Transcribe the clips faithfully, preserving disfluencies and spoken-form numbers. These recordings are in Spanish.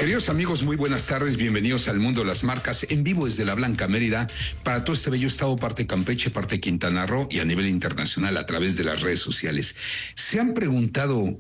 Queridos amigos, muy buenas tardes, bienvenidos al Mundo de las Marcas, en vivo desde la Blanca Mérida, para todo este bello estado, parte Campeche, parte Quintana Roo y a nivel internacional a través de las redes sociales. ¿Se han preguntado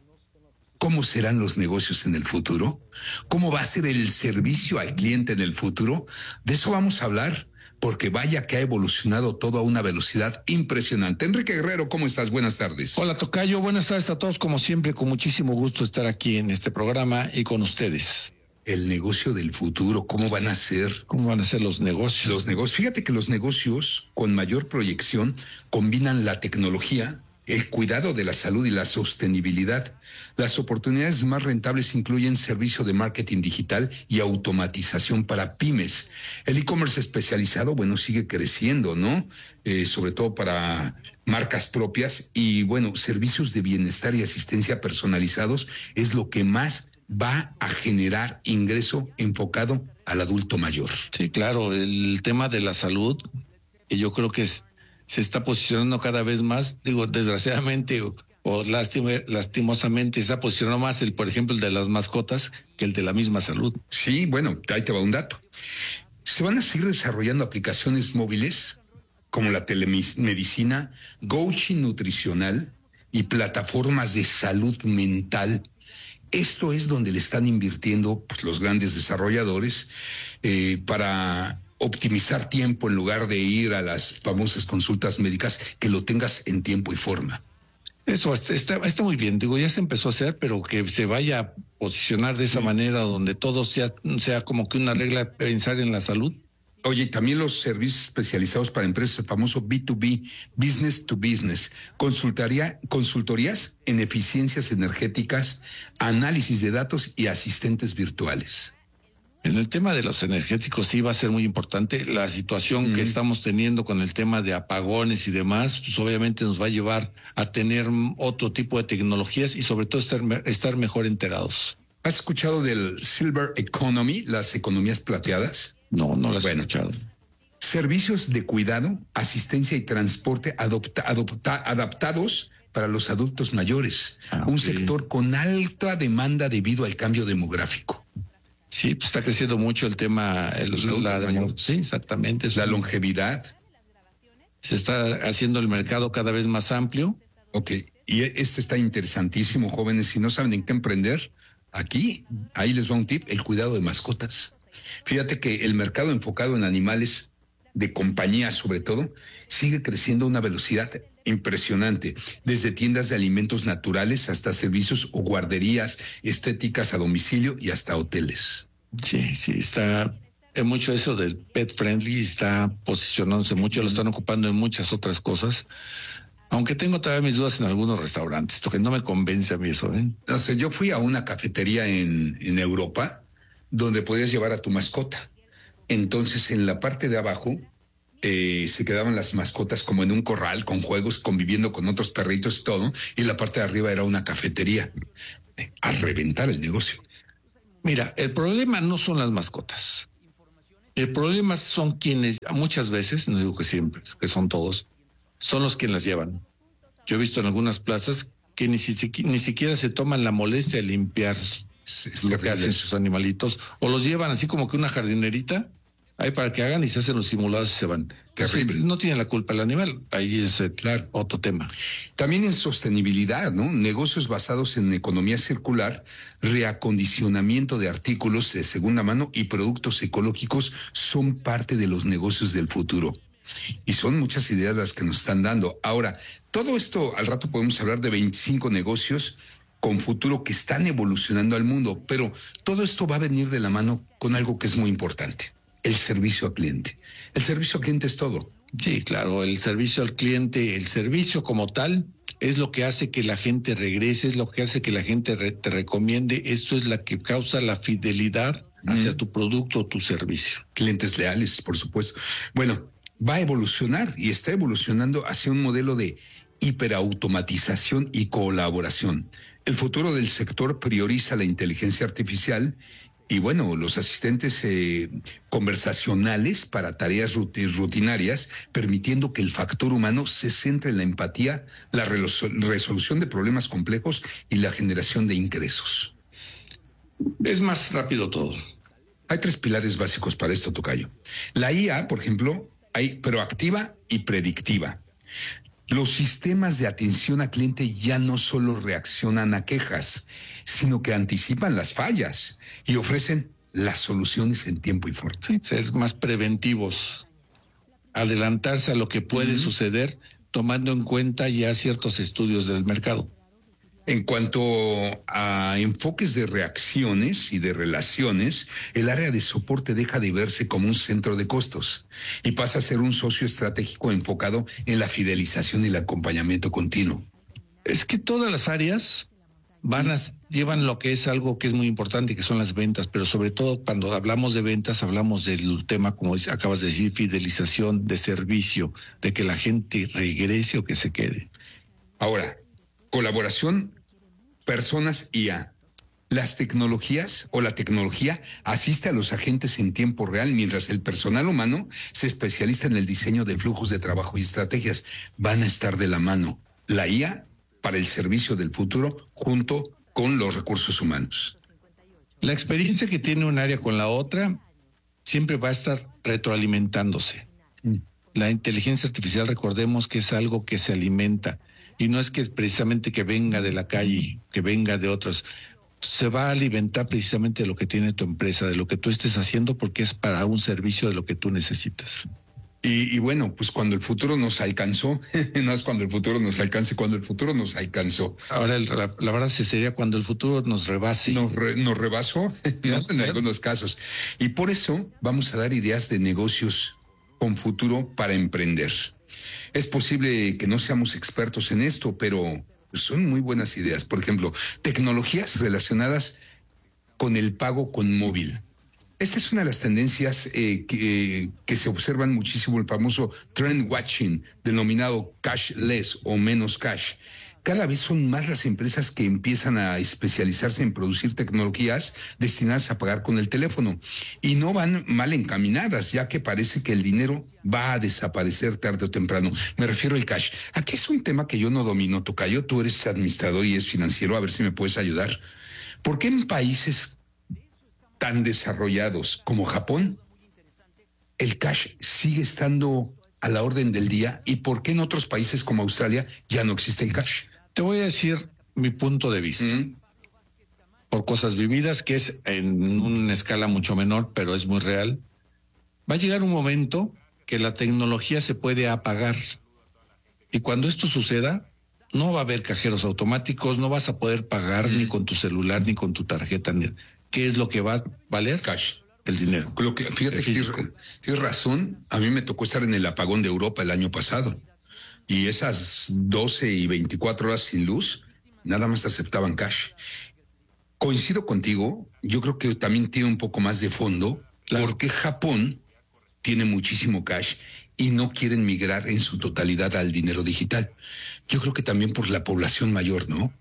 cómo serán los negocios en el futuro? ¿Cómo va a ser el servicio al cliente en el futuro? De eso vamos a hablar, porque vaya que ha evolucionado todo a una velocidad impresionante. Enrique Guerrero, ¿cómo estás? Buenas tardes. Hola, tocayo, buenas tardes a todos, como siempre, con muchísimo gusto estar aquí en este programa y con ustedes. El negocio del futuro, ¿cómo van a ser? ¿Cómo van a ser los negocios? Los negocios, fíjate que los negocios con mayor proyección combinan la tecnología, el cuidado de la salud y la sostenibilidad. Las oportunidades más rentables incluyen servicio de marketing digital y automatización para pymes. El e-commerce especializado, bueno, sigue creciendo, ¿no? Eh, sobre todo para marcas propias y, bueno, servicios de bienestar y asistencia personalizados es lo que más va a generar ingreso enfocado al adulto mayor. Sí, claro, el tema de la salud, que yo creo que es se está posicionando cada vez más, digo, desgraciadamente o, o lástima, lastimosamente, se ha posicionado más, el, por ejemplo, el de las mascotas que el de la misma salud. Sí, bueno, ahí te va un dato. Se van a seguir desarrollando aplicaciones móviles como la telemedicina, coaching nutricional y plataformas de salud mental. Esto es donde le están invirtiendo pues, los grandes desarrolladores eh, para optimizar tiempo en lugar de ir a las famosas consultas médicas, que lo tengas en tiempo y forma. Eso está, está muy bien, digo, ya se empezó a hacer, pero que se vaya a posicionar de esa sí. manera donde todo sea, sea como que una regla pensar en la salud. Oye, también los servicios especializados para empresas, el famoso B dos B, Business to Business, consultoría, consultorías en eficiencias energéticas, análisis de datos y asistentes virtuales. En el tema de los energéticos sí va a ser muy importante. La situación mm. que estamos teniendo con el tema de apagones y demás, pues obviamente nos va a llevar a tener otro tipo de tecnologías y sobre todo estar, estar mejor enterados. ¿Has escuchado del Silver Economy, las economías plateadas? No, no las bueno, he escuchado. Servicios de cuidado, asistencia y transporte adopta, adopta, adaptados para los adultos mayores. Ah, Un okay. sector con alta demanda debido al cambio demográfico. Sí, pues está creciendo mucho el tema, el, la, la, sí, exactamente. La longevidad. Se está haciendo el mercado cada vez más amplio. Ok, y este está interesantísimo, jóvenes. Si no saben en qué emprender, aquí, ahí les va un tip, el cuidado de mascotas. Fíjate que el mercado enfocado en animales de compañía, sobre todo, sigue creciendo a una velocidad impresionante, desde tiendas de alimentos naturales hasta servicios o guarderías estéticas a domicilio y hasta hoteles. Sí, sí, está en mucho eso del pet friendly, está posicionándose mucho, lo están ocupando en muchas otras cosas, aunque tengo todavía mis dudas en algunos restaurantes, esto que no me convence a mí eso, ¿eh? No sé, yo fui a una cafetería en, en Europa donde podías llevar a tu mascota. Entonces, en la parte de abajo Eh, se quedaban las mascotas como en un corral con juegos, conviviendo con otros perritos y todo, y la parte de arriba era una cafetería. A reventar el negocio. Mira, el problema no son las mascotas. El problema son quienes, muchas veces, no digo que siempre, que son todos, son los que las llevan. Yo he visto en algunas plazas que ni, si, ni siquiera se toman la molestia de limpiar es lo que hacen sus animalitos, o los llevan así como que una jardinerita, ahí para que hagan y se hacen los simulados y se van. Terrible. No tiene la culpa el animal, ahí es el, claro. otro tema. También en sostenibilidad, ¿no? Negocios basados en economía circular, reacondicionamiento de artículos de segunda mano y productos ecológicos son parte de los negocios del futuro. Y son muchas ideas las que nos están dando. Ahora, todo esto, al rato podemos hablar de veinticinco negocios con futuro que están evolucionando al mundo, pero todo esto va a venir de la mano con algo que es muy importante. El servicio al cliente. El servicio al cliente es todo. Sí, claro, el servicio al cliente, el servicio como tal, es lo que hace que la gente regrese, es lo que hace que la gente re, te recomiende, eso es la que causa la fidelidad hacia mm. tu producto o tu servicio. Clientes leales, por supuesto. Bueno, va a evolucionar y está evolucionando hacia un modelo de hiperautomatización y colaboración. El futuro del sector prioriza la inteligencia artificial y bueno, los asistentes eh, conversacionales para tareas rutinarias, permitiendo que el factor humano se centre en la empatía, la resolución de problemas complejos y la generación de ingresos. Es más rápido todo. Hay tres pilares básicos para esto, tocayo. La I A, por ejemplo, hay proactiva y predictiva. Los sistemas de atención al cliente ya no solo reaccionan a quejas, sino que anticipan las fallas y ofrecen las soluciones en tiempo y forma. Sí, ser más preventivos, adelantarse a lo que puede uh-huh. suceder, tomando en cuenta ya ciertos estudios del mercado. En cuanto a enfoques de reacciones y de relaciones, el área de soporte deja de verse como un centro de costos y pasa a ser un socio estratégico enfocado en la fidelización y el acompañamiento continuo. Es que todas las áreas van a, llevan lo que es algo que es muy importante, que son las ventas, pero sobre todo cuando hablamos de ventas, hablamos del tema, como acabas de decir, fidelización, de servicio, de que la gente regrese o que se quede. Ahora, colaboración, personas I A. Las tecnologías o la tecnología asiste a los agentes en tiempo real, mientras el personal humano se especializa en el diseño de flujos de trabajo y estrategias. Van a estar de la mano. La I A para el servicio del futuro junto con los recursos humanos. La experiencia que tiene un área con la otra siempre va a estar retroalimentándose. Mm. La inteligencia artificial, recordemos que es algo que se alimenta. Y no es que precisamente que venga de la calle, que venga de otros. Se va a alimentar precisamente de lo que tiene tu empresa, de lo que tú estés haciendo, porque es para un servicio de lo que tú necesitas. Y, y bueno, pues cuando el futuro nos alcanzó, no es cuando el futuro nos alcance, cuando el futuro nos alcanzó. Ahora el, la, la verdad sería cuando el futuro nos rebase. Nos, re, nos rebasó, ¿no? En algunos casos. Y por eso vamos a dar ideas de negocios con futuro para emprender. Es posible que no seamos expertos en esto, pero son muy buenas ideas. Por ejemplo, tecnologías relacionadas con el pago con móvil. Esta es una de las tendencias eh, que, que se observan muchísimo, el famoso trend watching, denominado cashless o menos cash. Cada vez son más las empresas que empiezan a especializarse en producir tecnologías destinadas a pagar con el teléfono. Y no van mal encaminadas, ya que parece que el dinero va a desaparecer tarde o temprano. Me refiero al cash. Aquí es un tema que yo no domino, tocayo. Tú eres administrador y es financiero, a ver si me puedes ayudar. ¿Por qué en países tan desarrollados como Japón el cash sigue estando a la orden del día y por qué en otros países como Australia ya no existe el cash? Te voy a decir mi punto de vista. Mm. Por cosas vividas, que es en una escala mucho menor, pero es muy real. Va a llegar un momento que la tecnología se puede apagar. Y cuando esto suceda, no va a haber cajeros automáticos, no vas a poder pagar mm. ni con tu celular, ni con tu tarjeta. Ni... ¿Qué es lo que va a valer? Cash. El dinero. Lo que, fíjate, tienes, tienes razón. A mí me tocó estar en el apagón de Europa el año pasado. Y esas doce y veinticuatro horas sin luz, nada más te aceptaban cash. Coincido contigo, yo creo que también tiene un poco más de fondo, claro. Porque Japón tiene muchísimo cash y no quieren migrar en su totalidad al dinero digital. Yo creo que también por la población mayor, ¿no?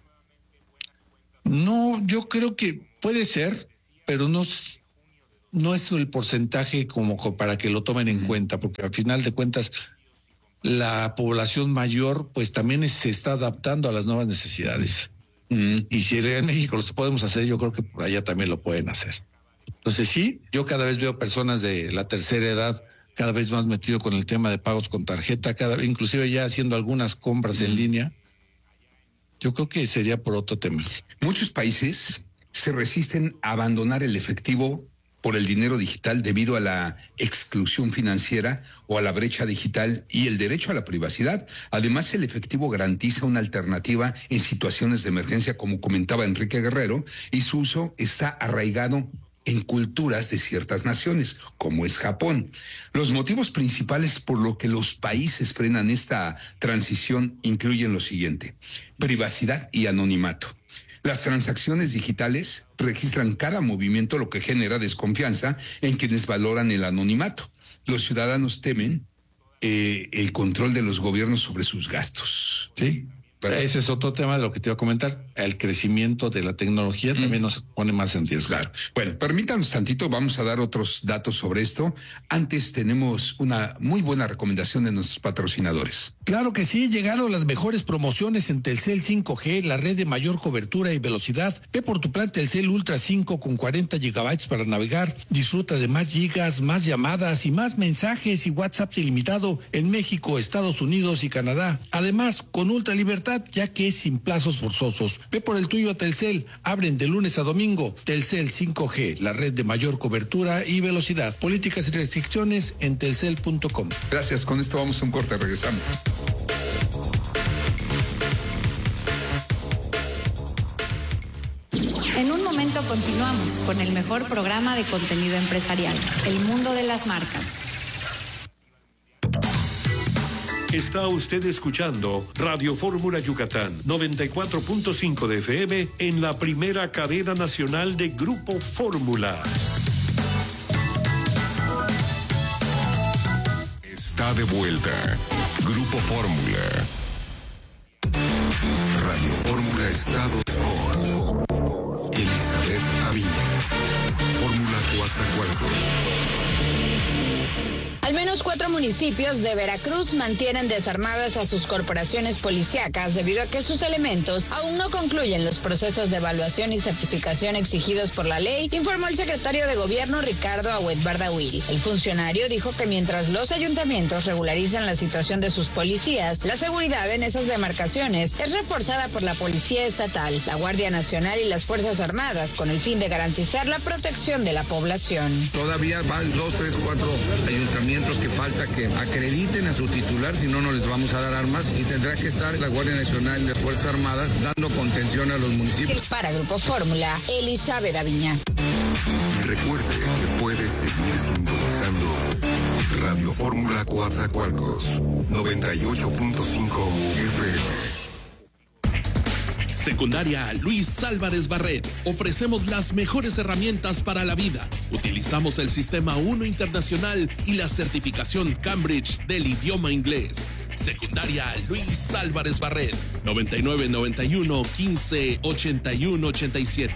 No, yo creo que puede ser, pero no, no es el porcentaje como para que lo tomen en mm. cuenta, porque al final de cuentas la población mayor pues también es, se está adaptando a las nuevas necesidades. Mm. Y si en México lo podemos hacer, yo creo que por allá también lo pueden hacer. Entonces sí, yo cada vez veo personas de la tercera edad cada vez más metido con el tema de pagos con tarjeta, cada inclusive ya haciendo algunas compras mm. en línea. Yo creo que sería por otro tema. Muchos países se resisten a abandonar el efectivo por el dinero digital debido a la exclusión financiera o a la brecha digital y el derecho a la privacidad. Además, el efectivo garantiza una alternativa en situaciones de emergencia, como comentaba Enrique Guerrero, y su uso está arraigado en culturas de ciertas naciones, como es Japón. Los motivos principales por los que los países frenan esta transición incluyen lo siguiente: privacidad y anonimato. Las transacciones digitales registran cada movimiento, lo que genera desconfianza en quienes valoran el anonimato. Los ciudadanos temen eh, el control de los gobiernos sobre sus gastos. Sí, Pero ese es otro tema de lo que te iba a comentar. El crecimiento de la tecnología mm. también nos pone más en riesgo. Claro. Bueno, permítanos tantito, vamos a dar otros datos sobre esto. Antes tenemos una muy buena recomendación de nuestros patrocinadores. Claro que sí, llegaron las mejores promociones en Telcel cinco G, la red de mayor cobertura y velocidad. Ve por tu plan Telcel Ultra cinco con cuarenta gigabytes para navegar. Disfruta de más gigas, más llamadas y más mensajes y WhatsApp ilimitado en México, Estados Unidos y Canadá. Además, con ultra libertad, ya que es sin plazos forzosos. Ve por el tuyo a Telcel. Abren de lunes a domingo. Telcel cinco G, la red de mayor cobertura y velocidad. Políticas y restricciones en telcel punto com. Gracias. Con esto vamos a un corte. Regresamos. En un momento continuamos con el mejor programa de contenido empresarial, El Mundo de las Marcas. Está usted escuchando Radio Fórmula Yucatán, noventa y cuatro punto cinco de F M en la primera cadena nacional de Grupo Fórmula. Está de vuelta Grupo Fórmula. Radio Fórmula Estados con Elizabeth Aviña. Fórmula Coatzacoalcos. Al menos cuatro municipios de Veracruz mantienen desarmadas a sus corporaciones policíacas debido a que sus elementos aún no concluyen los procesos de evaluación y certificación exigidos por la ley, informó el secretario de Gobierno Ricardo Agüed Bardawil. El funcionario dijo que mientras los ayuntamientos regularizan la situación de sus policías, la seguridad en esas demarcaciones es reforzada por la Policía Estatal, la Guardia Nacional y las Fuerzas Armadas con el fin de garantizar la protección de la población. Todavía van dos, tres, cuatro ayuntamientos que falta que acrediten a su titular, si no, no les vamos a dar armas y tendrá que estar la Guardia Nacional de Fuerzas Armadas dando contención a los municipios. Para Grupo Fórmula, Elizabeth Aviña. Recuerde que puede seguir sintonizando Radio Fórmula Coatzacoalcos, noventa y ocho punto cinco F M. Secundaria Luis Álvarez Barret. Ofrecemos las mejores herramientas para la vida. Utilizamos el Sistema uno Internacional y la certificación Cambridge del idioma inglés. Secundaria Luis Álvarez Barret. noventa y nueve noventa y uno quince ochenta y uno ochenta y siete.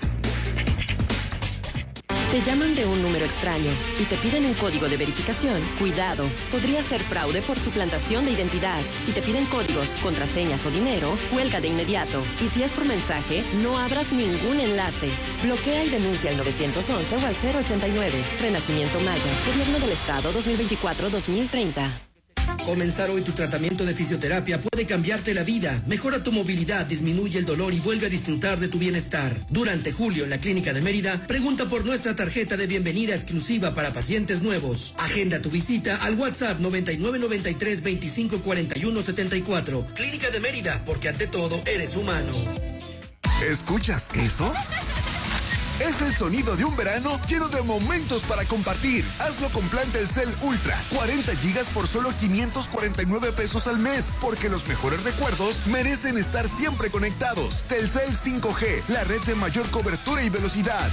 Te llaman de un número extraño y te piden un código de verificación. Cuidado, podría ser fraude por suplantación de identidad. Si te piden códigos, contraseñas o dinero, cuelga de inmediato. Y si es por mensaje, no abras ningún enlace. Bloquea y denuncia al nueve once o al cero ochenta y nueve. Renacimiento Maya, Gobierno del Estado dos mil veinticuatro a dos mil treinta. Comenzar hoy tu tratamiento de fisioterapia puede cambiarte la vida, mejora tu movilidad, disminuye el dolor y vuelve a disfrutar de tu bienestar. Durante julio en la Clínica de Mérida, pregunta por nuestra tarjeta de bienvenida exclusiva para pacientes nuevos. Agenda tu visita al WhatsApp noventa y nueve noventa y tres veinticinco cuarenta y uno setenta y cuatro. Clínica de Mérida, porque ante todo eres humano. ¿Escuchas eso? Es el sonido de un verano lleno de momentos para compartir. Hazlo con plan Telcel Ultra, cuarenta gigas por solo quinientos cuarenta y nueve pesos al mes, porque los mejores recuerdos merecen estar siempre conectados. Telcel cinco G, la red de mayor cobertura y velocidad.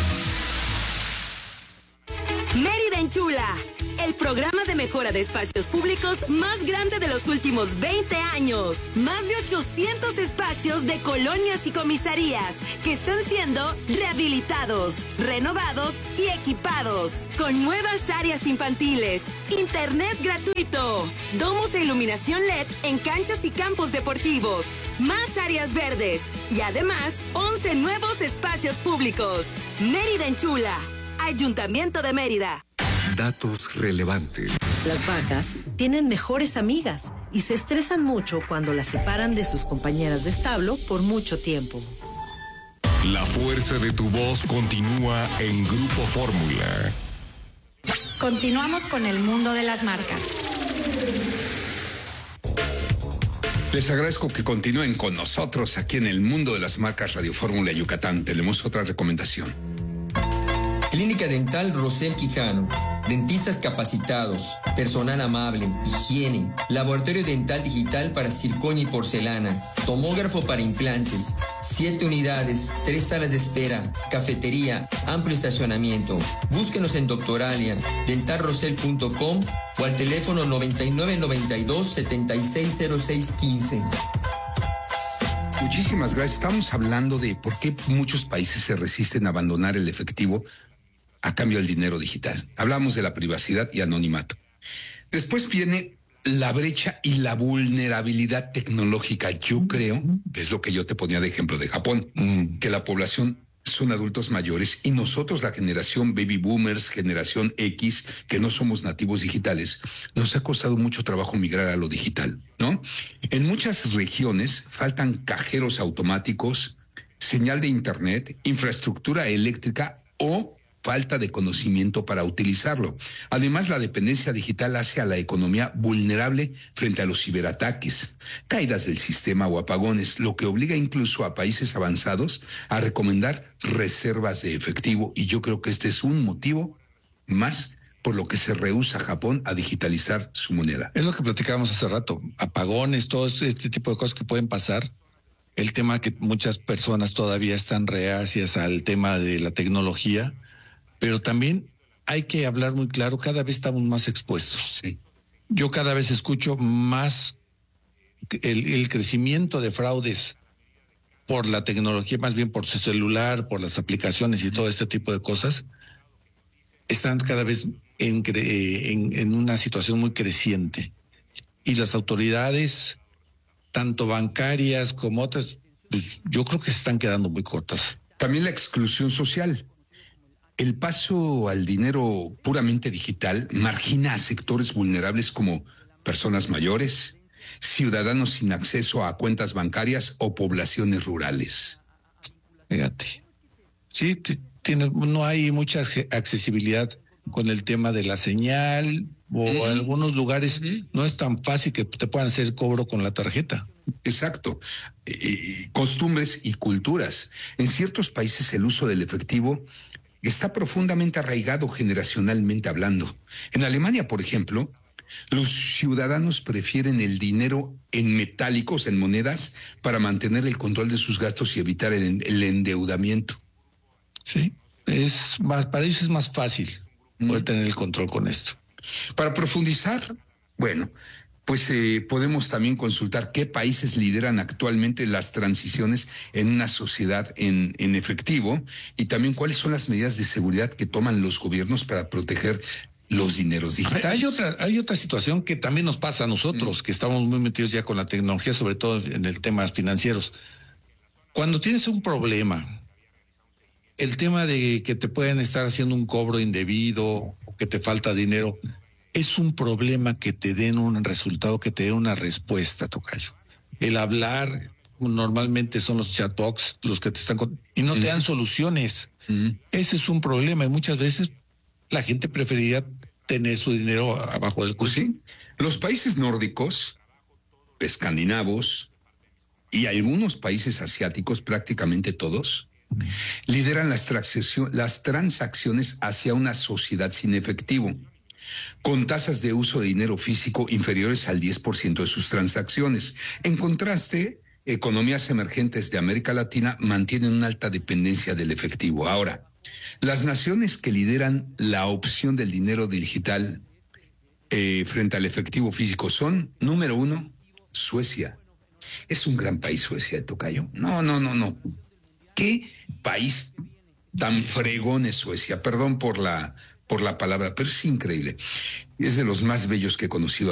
Mérida Enchula, el programa de mejora de espacios públicos más grande de los últimos veinte años. Más de ochocientos espacios de colonias y comisarías que están siendo rehabilitados, renovados y equipados. Con nuevas áreas infantiles, internet gratuito, domos e iluminación L E D en canchas y campos deportivos, más áreas verdes y además once nuevos espacios públicos. Mérida Enchula, Ayuntamiento de Mérida. Datos relevantes. Las vacas tienen mejores amigas y se estresan mucho cuando las separan de sus compañeras de establo por mucho tiempo. La fuerza de tu voz continúa en Grupo Fórmula. Continuamos con el mundo de las marcas. Les agradezco que continúen con nosotros aquí en el mundo de las marcas Radio Fórmula Yucatán. Tenemos otra recomendación. Clínica Dental Rosel Quijano. Dentistas capacitados, personal amable, higiene, laboratorio dental digital para circonia y porcelana, tomógrafo para implantes, siete unidades, tres salas de espera, cafetería, amplio estacionamiento. Búsquenos en Doctoralia, dental rosel punto com o al teléfono noventa y nueve noventa y dos setenta y seis cero seis quince. Muchísimas gracias. Estamos hablando de por qué muchos países se resisten a abandonar el efectivo a cambio del dinero digital. Hablamos de la privacidad y anonimato. Después viene la brecha y la vulnerabilidad tecnológica. Yo creo, es lo que yo te ponía de ejemplo de Japón, mm. que la población son adultos mayores y nosotros, la generación baby boomers, generación X, que no somos nativos digitales, nos ha costado mucho trabajo migrar a lo digital, ¿no? En muchas regiones faltan cajeros automáticos, señal de internet, infraestructura eléctrica o falta de conocimiento para utilizarlo. Además, la dependencia digital hace a la economía vulnerable frente a los ciberataques, caídas del sistema o apagones, lo que obliga incluso a países avanzados a recomendar reservas de efectivo, y yo creo que este es un motivo más por lo que se rehúsa Japón a digitalizar su moneda. Es lo que platicábamos hace rato, apagones, todo este tipo de cosas que pueden pasar. El tema que muchas personas todavía están reacias al tema de la tecnología, pero también hay que hablar muy claro, cada vez estamos más expuestos. Sí. Yo cada vez escucho más el, el crecimiento de fraudes por la tecnología, más bien por su celular, por las aplicaciones y todo este tipo de cosas, están cada vez en, en, en una situación muy creciente. Y las autoridades, tanto bancarias como otras, pues yo creo que se están quedando muy cortas. También la exclusión social. El paso al dinero puramente digital margina a sectores vulnerables como personas mayores, ciudadanos sin acceso a cuentas bancarias o poblaciones rurales. Fíjate. Sí, tiene, no hay mucha accesibilidad con el tema de la señal, o uh-huh. en algunos lugares uh-huh. no es tan fácil que te puedan hacer cobro con la tarjeta. Exacto. Eh, costumbres y culturas. En ciertos países el uso del efectivo está profundamente arraigado generacionalmente hablando. En Alemania, por ejemplo, los ciudadanos prefieren el dinero en metálicos, en monedas, para mantener el control de sus gastos y evitar el, el endeudamiento. Sí, es más, para ellos es más fácil mm. poder tener el control con esto. Para profundizar, bueno, pues eh, podemos también consultar qué países lideran actualmente las transiciones en una sociedad en, en efectivo, y también cuáles son las medidas de seguridad que toman los gobiernos para proteger los dineros digitales. Hay otra, hay otra situación que también nos pasa a nosotros, mm. que estamos muy metidos ya con la tecnología, sobre todo en el tema financieros. Cuando tienes un problema, el tema de que te pueden estar haciendo un cobro indebido o que te falta dinero, es un problema que te den un resultado, que te den una respuesta, tocayo. El hablar, normalmente son los chatbots los que te están... y no mm. te dan soluciones. Mm. Ese es un problema, y muchas veces la gente preferiría tener su dinero abajo del colchón. Sí. Los países nórdicos, escandinavos y algunos países asiáticos, prácticamente todos, mm. lideran las, las transacciones hacia una sociedad sin efectivo, con tasas de uso de dinero físico inferiores al diez por ciento de sus transacciones. En contraste, economías emergentes de América Latina mantienen una alta dependencia del efectivo. Ahora, las naciones que lideran la opción del dinero digital eh, frente al efectivo físico son, número uno, Suecia. Es un gran país Suecia, tocayo. No, no, no, no. ¿Qué país tan fregón es Suecia? Perdón por la... por la palabra, pero es increíble. Es de los más bellos que he conocido